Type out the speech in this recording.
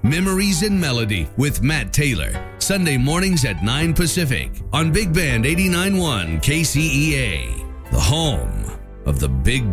Memories in Melody with Matt Taylor. Sunday mornings at 9 Pacific on Big Band 89.1 KCEA, the home of the Big